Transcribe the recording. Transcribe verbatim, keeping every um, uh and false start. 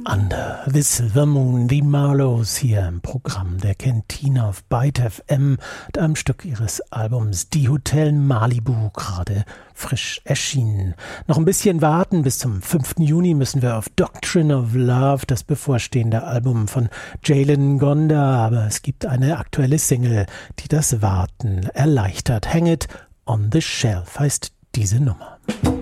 Under the Silver Moon, die Marlows hier im Programm der Cantina auf Byte F M mit einem Stück ihres Albums Die Hotel Malibu, gerade frisch erschienen. Noch ein bisschen warten, bis zum fünften Juni müssen wir auf Doctrine of Love, das bevorstehende Album von Jalen Gonda, aber es gibt eine aktuelle Single, die das Warten erleichtert. Hang It on the Shelf heißt diese Nummer.